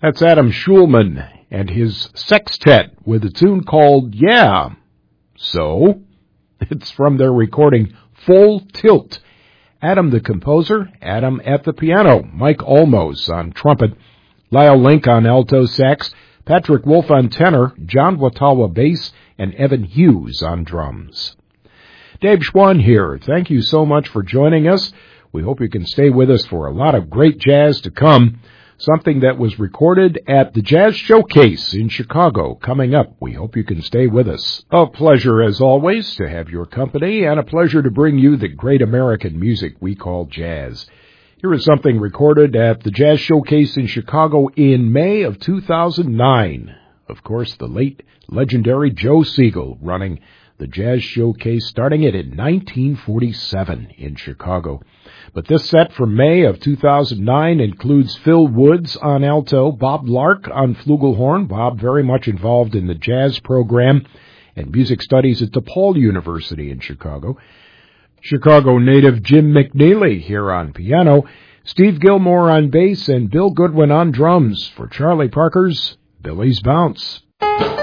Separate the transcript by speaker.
Speaker 1: That's Adam Schulman and his sextet with a tune called Yeah. So, it's from their recording Full Tilt. Adam the composer, Adam at the piano, Mike Olmos on trumpet, Lyle Link on alto sax, Patrick Wolf on tenor, John Watawa bass, and Evan Hughes on drums. Dave Schwann here. Thank you so much for joining us. We hope you can stay with us for a lot of great jazz to come. Something that was recorded at the Jazz Showcase in Chicago coming up. We hope you can stay with us. A pleasure, as always, to have your company, and a pleasure to bring you the great American music we call jazz. Here is something recorded at the Jazz Showcase in Chicago in May of 2009. Of course, the late legendary Joe Siegel running the Jazz Showcase, starting it in 1947 in Chicago. But this set from May of 2009 includes Phil Woods on alto, Bob Lark on flugelhorn, Bob very much involved in the jazz program and music studies at DePaul University in Chicago, Chicago native Jim McNeely here on piano, Steve Gilmore on bass, and Bill Goodwin on drums for Charlie Parker's Billy's Bounce.